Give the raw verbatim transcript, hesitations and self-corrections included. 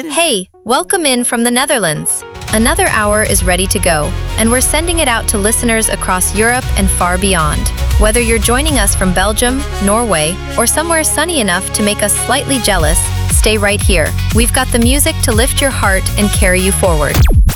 excited. Hey, welcome in from the Netherlands. Another hour is ready to go, and we're sending it out to listeners across Europe and far beyond. Whether you're joining us from Belgium, Norway, or somewhere sunny enough to make us slightly jealous, stay right here. We've got the music to lift your heart and carry you forward.